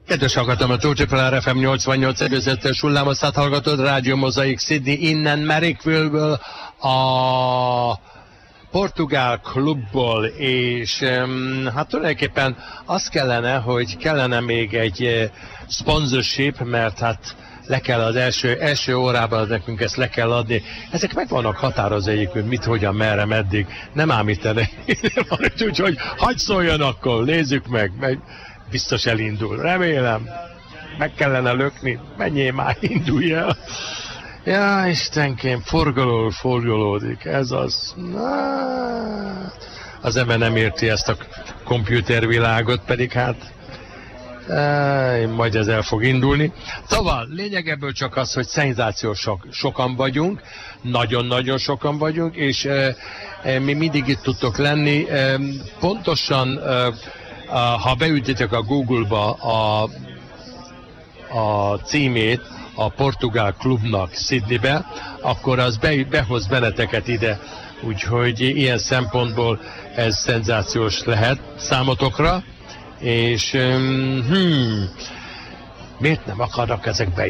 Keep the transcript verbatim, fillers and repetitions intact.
Kedves hallgatom, a Tócsipolár ef em nyolcvannyolc előzetes hullámosztát hallgatod, Rádió Mozaik Sydney, innen Marrickville-ből, a portugál klubból, és um, hát tulajdonképpen az kellene, hogy kellene még egy uh, sponsorship, mert hát le kell az első, első órában nekünk ezt le kell adni. Ezek meg vannak határozva egyébként, mit, hogyan, merre, meddig. Nem ám itt úgyhogy hagyd szóljon akkor, nézzük meg, meg. Biztos elindul. Remélem. Meg kellene lökni. Menjél már, indulj el. Ja, Istenkém, forgalól forgolódik. Ez az. Na, az ember nem érti ezt a komputervilágot, pedig hát e, majd ez el fog indulni. Szóval, lényeg ebből csak az, hogy szenzációs sok, sokan vagyunk, nagyon-nagyon sokan vagyunk, és e, e, mi mindig itt tudtok lenni. E, pontosan e, ha beütitek a Google-ba a, a címét a portugál klubnak Sydneybe, akkor az be, behoz benneteket ide. Úgyhogy ilyen szempontból ez szenzációs lehet számotokra. És hmm, miért nem akarnak ezek be